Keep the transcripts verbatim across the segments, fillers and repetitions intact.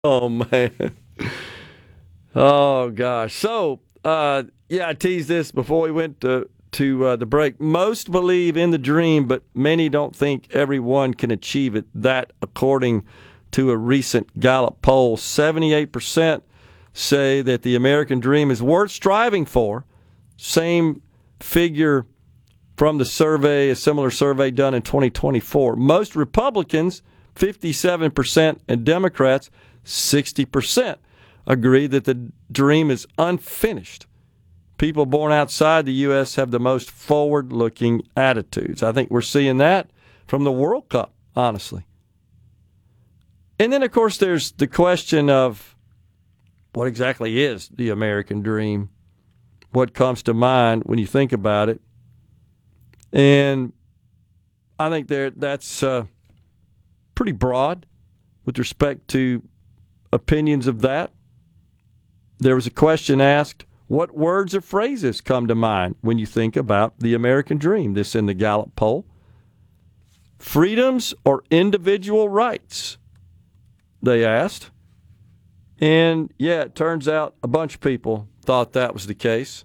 Oh man. Oh gosh. So, uh, yeah, I teased this before we went to to uh, the break. Most believe in the dream, but many don't think everyone can achieve it. That, according to a recent Gallup poll, seventy-eight percent say that the American dream is worth striving for. Same figure from the survey, a similar survey done in twenty twenty-four. Most Republicans, fifty-seven percent, and Democrats, sixty percent, agree that the dream is unfinished. People born outside the U S have the most forward-looking attitudes. I think we're seeing that from the World Cup, honestly. And then, of course, there's the question of what exactly is the American dream? What comes to mind when you think about it? And I think there that's uh, pretty broad with respect to opinions of that. There was a question asked, what words or phrases come to mind when you think about the American dream? This in the Gallup poll. Freedoms or individual rights, they asked. And yeah, it turns out a bunch of people thought that was the case.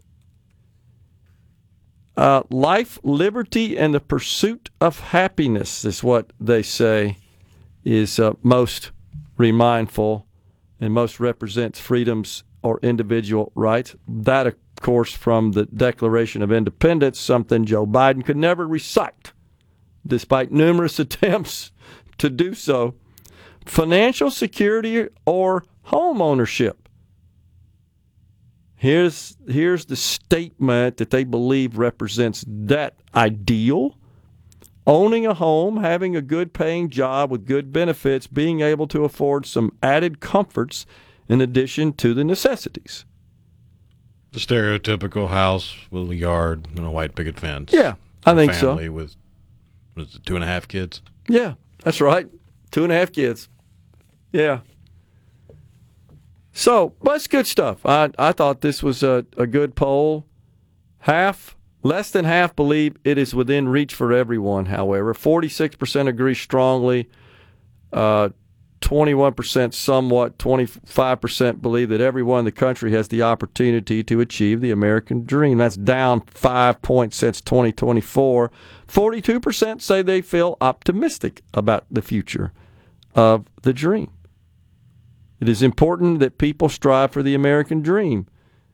Uh, life, liberty, and the pursuit of happiness is what they say is uh, most remindful and most represents freedoms or individual rights. That, of course, from the Declaration of Independence, something Joe Biden could never recite, despite numerous attempts to do so. Financial security or home ownership. Here's, here's the statement that they believe represents that ideal. Owning a home, having a good paying job with good benefits, being able to afford some added comforts in addition to the necessities. The stereotypical house with a yard and a white picket fence. Yeah, I think so. Family with, what is it, two and a half kids? Yeah, that's right. Two and a half kids. Yeah. So, but it's good stuff. I, I thought this was a, a good poll. Half, less than half believe it is within reach for everyone, however. forty-six percent agree strongly. Uh, twenty-one percent somewhat. twenty-five percent believe that everyone in the country has the opportunity to achieve the American dream. That's down five points since twenty twenty-four. forty-two percent say they feel optimistic about the future of the dream. It is important that people strive for the American dream.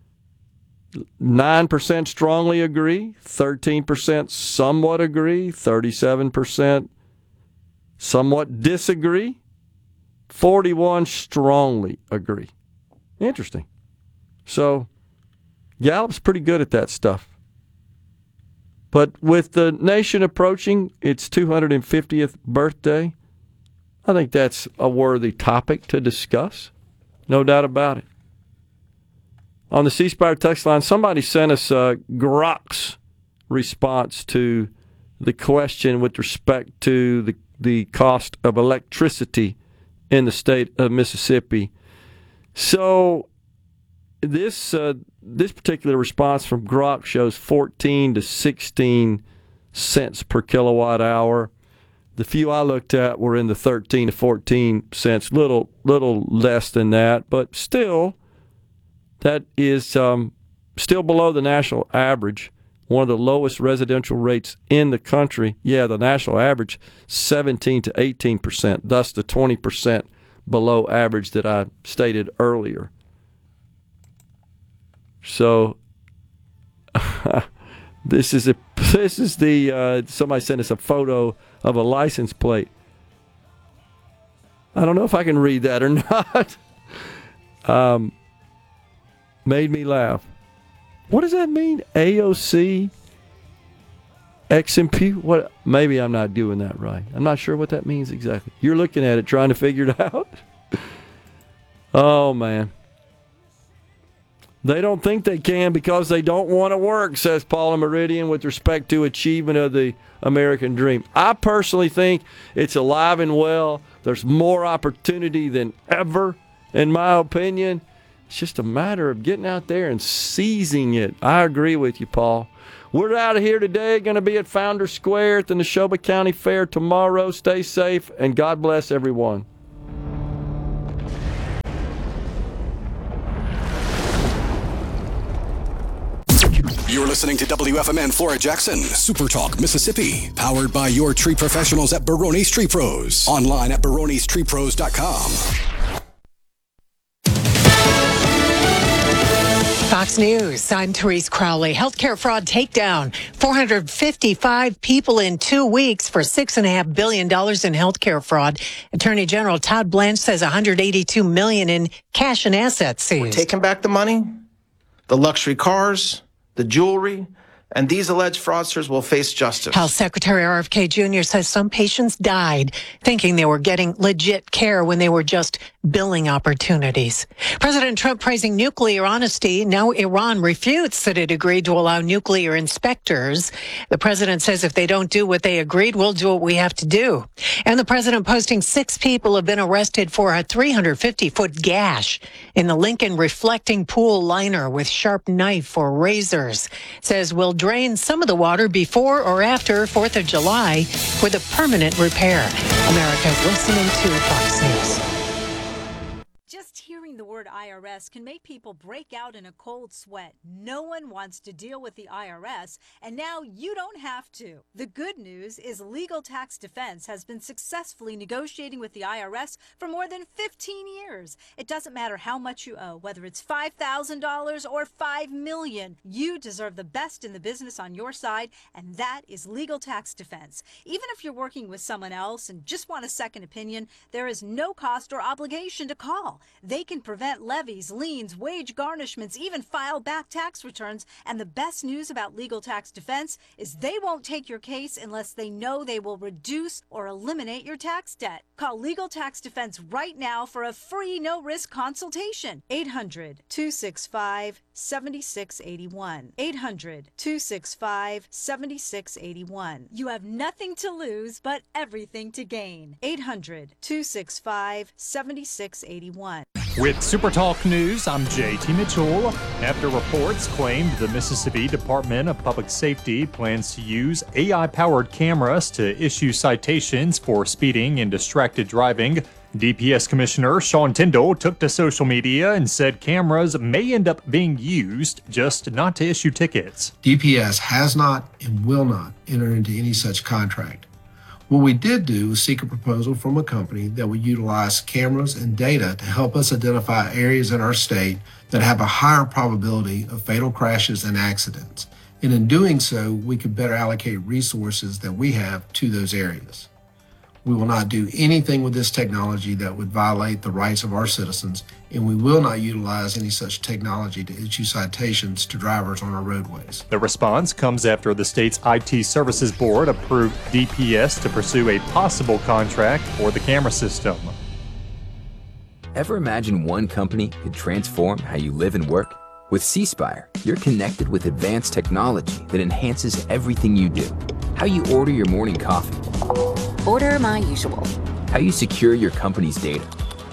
nine percent strongly agree, thirteen percent somewhat agree, thirty-seven percent somewhat disagree, forty-one strongly agree. Interesting. So Gallup's pretty good at that stuff. But with the nation approaching its two hundred fiftieth birthday, I think that's a worthy topic to discuss. No doubt about it. On the C Spire text line, somebody sent us uh, Grok's response to the question with respect to the, the cost of electricity in the state of Mississippi. So this uh, this particular response from Grok shows fourteen to sixteen cents per kilowatt hour. The few I looked at were in the thirteen to fourteen cents, little little less than that, but still, that is um, still below the national average, one of the lowest residential rates in the country. Yeah, the national average, seventeen to eighteen percent, thus the twenty percent below average that I stated earlier. So, this is a this is the uh, somebody sent us a photo of a license plate. I don't know if I can read that or not. um, made me laugh. What does that mean? A O C X M P? What? Maybe I'm not doing that right. I'm not sure what that means exactly. You're looking at it, trying to figure it out. Oh man. They don't think they can because they don't want to work, says Paula Meridian, with respect to achievement of the American dream. I personally think it's alive and well. There's more opportunity than ever, in my opinion. It's just a matter of getting out there and seizing it. I agree with you, Paul. We're out of here today. Going to be at Founders Square at the Neshoba County Fair tomorrow. Stay safe, and God bless everyone. You're listening to W F M N Flora Jackson, Super Talk, Mississippi. Powered by your tree professionals at Barone's Tree Pros. Online at barones tree pros dot com. Fox News, I'm Therese Crowley. Healthcare fraud takedown. four hundred fifty-five people in two weeks for six point five billion dollars in healthcare fraud. Attorney General Todd Blanche says one hundred eighty-two million dollars in cash and assets seized. We're taking back the money, the luxury cars, the jewelry, and these alleged fraudsters will face justice. Health Secretary R F K Junior says some patients died thinking they were getting legit care when they were just billing opportunities. President Trump praising nuclear honesty. Now Iran refutes that it agreed to allow nuclear inspectors. The president says if they don't do what they agreed, we'll do what we have to do. And the president posting six people have been arrested for a three hundred fifty foot gash in the Lincoln reflecting pool liner with sharp knife or razors. Says we'll drain some of the water before or after fourth of July for the permanent repair. America's listening to Fox News. Just hearing the word I R S can make people break out in a cold sweat. No one wants to deal with the I R S, and now you don't have to. The good news is Legal Tax Defense has been successfully negotiating with the I R S for more than fifteen years. It doesn't matter how much you owe, whether it's five thousand dollars or five million dollars. You deserve the best in the business on your side, and that is Legal Tax Defense. Even if you're working with someone else and just want a second opinion, there is no cost or obligation to call. They can prevent levies, liens, wage garnishments, even file back tax returns. And the best news about Legal Tax Defense is they won't take your case unless they know they will reduce or eliminate your tax debt. Call Legal Tax Defense right now for a free no-risk consultation. eight hundred, two six five, seven six eight one. eight hundred, two six five, seven six eight one. You have nothing to lose but everything to gain. eight hundred, two six five, seven six eight one. With Super Talk News, I'm J T Mitchell. After reports claimed the Mississippi Department of Public Safety plans to use A I-powered cameras to issue citations for speeding and distracted driving, D P S Commissioner Sean Tindall took to social media and said cameras may end up being used, just not to issue tickets. D P S has not and will not enter into any such contract. What we did do was seek a proposal from a company that would utilize cameras and data to help us identify areas in our state that have a higher probability of fatal crashes and accidents. And in doing so, we could better allocate resources that we have to those areas. We will not do anything with this technology that would violate the rights of our citizens, and we will not utilize any such technology to issue citations to drivers on our roadways. The response comes after the state's I T Services Board approved D P S to pursue a possible contract for the camera system. Ever imagine one company could transform how you live and work? With C Spire, you're connected with advanced technology that enhances everything you do. How you order your morning coffee. Order my usual. How you secure your company's data.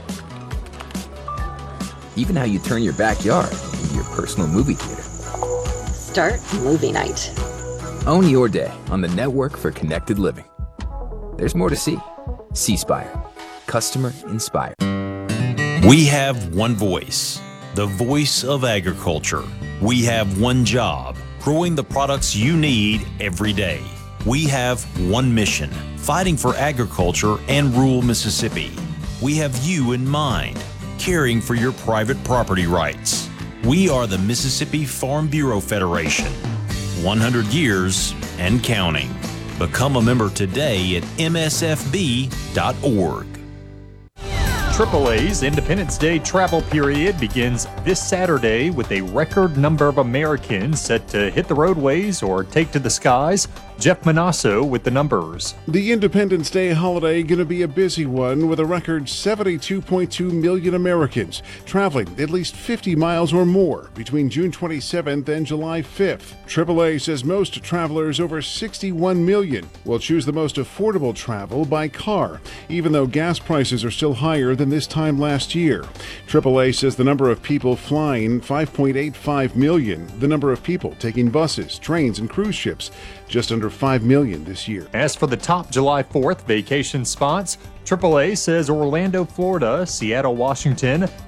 Even how you turn your backyard into your personal movie theater. Start movie night. Own your day on the network for connected living. There's more to see. C Spire. Customer inspired. We have one voice, the voice of agriculture. We have one job, growing the products you need every day. We have one mission, fighting for agriculture and rural Mississippi. We have you in mind, caring for your private property rights. We are the Mississippi Farm Bureau Federation, one hundred years and counting. Become a member today at M S F B dot org. triple A's Independence Day travel period begins this Saturday with a record number of Americans set to hit the roadways or take to the skies. Jeff Manasso with the numbers. The Independence Day holiday going to be a busy one with a record seventy-two point two million Americans traveling at least fifty miles or more between June twenty-seventh and July fifth. triple A says most travelers, over sixty-one million, will choose the most affordable travel by car, even though gas prices are still higher than this time last year. triple A says the number of people flying, five point eight five million. The number of people taking buses, trains, and cruise ships, just under five million this year. As for the top July fourth vacation spots, triple A says Orlando, Florida, Seattle, Washington,